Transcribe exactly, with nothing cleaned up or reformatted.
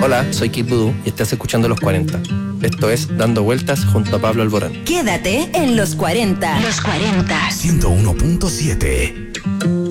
Hola, soy Kid Voodoo y estás escuchando Los cuarenta. Esto es Dando Vueltas junto a Pablo Alborán. Quédate en Los cuarenta. Los cuarenta. ciento uno punto siete.